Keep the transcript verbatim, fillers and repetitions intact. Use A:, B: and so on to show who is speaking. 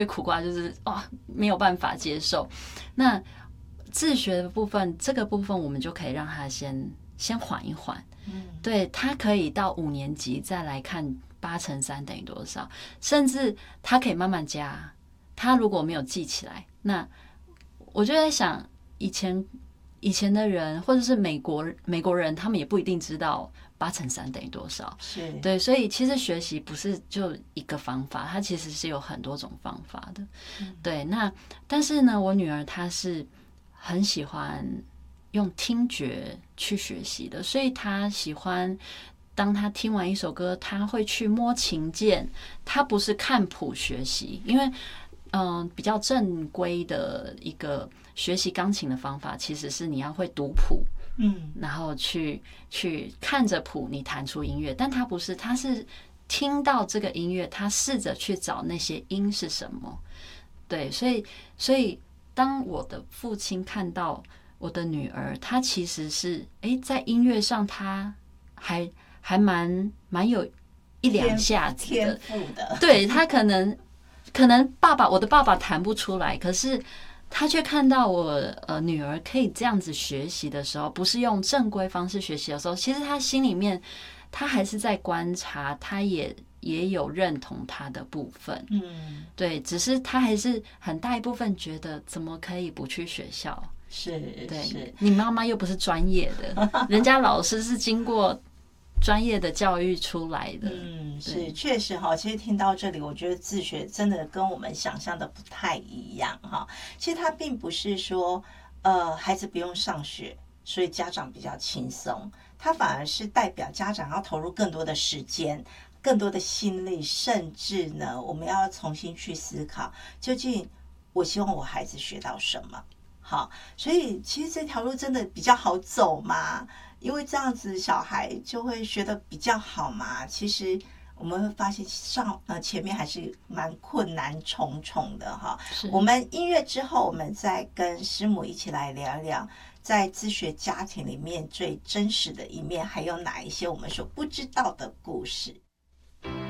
A: 苦瓜就是哦没有办法接受。那自学的部分，这个部分我们就可以让他先先缓一缓，嗯，对，他可以到五年级再来看八乘三等于多少，甚至他可以慢慢加。他如果没有记起来，那我就在想，以前以前的人或者是美国美国人，他们也不一定知道八乘三等于多少，
B: 是
A: 对，所以其实学习不是就一个方法，它其实是有很多种方法的，嗯、对。那但是呢，我女儿她是很喜欢用听觉去学习的，所以她喜欢当她听完一首歌，她会去摸琴键，她不是看谱学习，因为嗯、呃，比较正规的一个学习钢琴的方法，其实是你要会读谱。嗯，然后去去看着谱，你弹出音乐，但他不是，他是听到这个音乐，他试着去找那些音是什么。对，所以所以当我的父亲看到我的女儿，她其实是哎，在音乐上她还还蛮蛮有一两下子的，
B: 天赋的，
A: 对，她可能可能爸爸我的爸爸弹不出来，可是。他却看到我呃女儿可以这样子学习的时候，不是用正规方式学习的时候，其实他心里面他还是在观察，他也也有认同他的部分，嗯，对，只是他还是很大一部分觉得怎么可以不去学校？
B: 是，
A: 对，
B: 是
A: 你妈妈又不是专业的，人家老师是经过专业的教育出来的，
B: 嗯，是确实哈。其实听到这里，我觉得自学真的跟我们想象的不太一样哈。其实它并不是说呃孩子不用上学，所以家长比较轻松，它反而是代表家长要投入更多的时间、更多的心力，甚至呢，我们要重新去思考，究竟我希望我孩子学到什么。好，所以其实这条路真的比较好走嘛。因为这样子小孩就会学得比较好嘛。其实我们会发现上呃前面还是蛮困难重重的哈。我们音乐之后，我们再跟师母一起来聊一聊，在自学家庭里面最真实的一面，还有哪一些我们所不知道的故事。